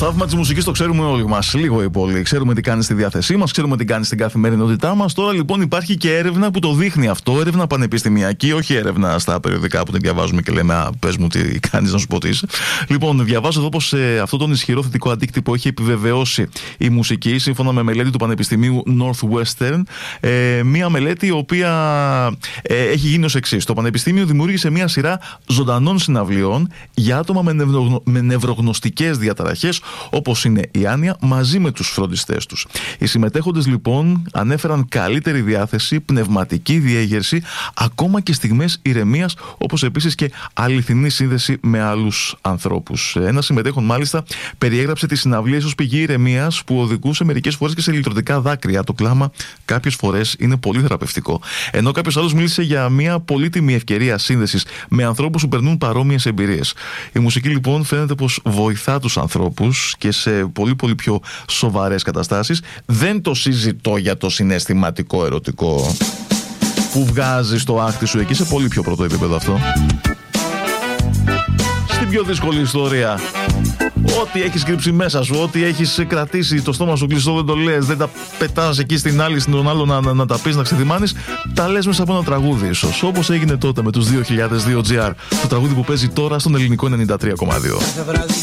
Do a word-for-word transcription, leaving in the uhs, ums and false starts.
θαύμα της μουσικής το ξέρουμε όλοι μας, λίγο ή πολύ. Ξέρουμε τι κάνει στη διάθεσή μας, ξέρουμε τι κάνει στην καθημερινότητά μας. Τώρα λοιπόν υπάρχει και έρευνα που το δείχνει αυτό, έρευνα πανεπιστημιακή, όχι έρευνα στα περιοδικά που την διαβάζουμε και λέμε, α, πες μου τι κάνεις, να σου πω τι είσαι. Λοιπόν, διαβάζω εδώ πως ε, αυτό τον ισχυρό θετικό αντίκτυπο έχει επιβεβαιώσει η μουσική, σύμφωνα με μελέτη του Πανεπιστημίου Northwestern. Ε, μία μελέτη η οποία ε, έχει γίνει ως εξής. Το Πανεπιστήμιο δημιούργησε μία σειρά ζωντανών συναυλιών για άτομα με, νευρογνω... με νευρογνωστικές διαταραχές, όπως είναι η άνοια, μαζί με τους φροντιστές τους. Οι συμμετέχοντες λοιπόν ανέφεραν καλύτερη διάθεση, πνευματική διέγερση, ακόμα και στιγμές ηρεμίας, όπως επίσης και αληθινή σύνδεση με άλλους ανθρώπους. Ένα συμμετέχον μάλιστα περιέγραψε τις συναυλίες ως πηγή ηρεμίας που οδηγούσε μερικές φορές και σε λυτρωτικά δάκρυα. Το κλάμα κάποιες φορές είναι πολύ θεραπευτικό. Ενώ κάποιος άλλος μίλησε για μια πολύτιμη ευκαιρία σύνδεσης με ανθρώπους που περνούν παρόμοιες εμπειρίες. Η μουσική λοιπόν φαίνεται πως βοηθά τους ανθρώπους και σε πολύ πολύ πιο σοβαρές καταστάσεις. Δεν το συζητώ για το συναισθηματικό ερωτικό που βγάζει στο άχτη σου, εκεί σε πολύ πιο πρώτο επίπεδο αυτό. Στην πιο δύσκολη ιστορία, ό,τι έχεις κρύψει μέσα σου, ό,τι έχεις κρατήσει το στόμα σου κλειστό, δεν το λες, δεν τα πετάς εκεί στην άλλη, στην άλλο να, να, να τα πεις, να ξεδιμάνεις, τα λες μέσα από ένα τραγούδι ίσως, όπως έγινε τότε με τους δύο χιλιάδες δύο τζι αρ, το τραγούδι που παίζει τώρα στον ελληνικό ενενήντα τρία κόμμα δύο.